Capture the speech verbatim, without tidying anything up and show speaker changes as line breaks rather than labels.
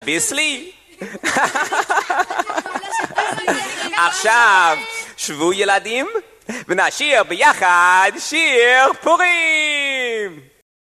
ביסלי. עכשיו שבו ילדים ונשיר ביחד שיר פורים.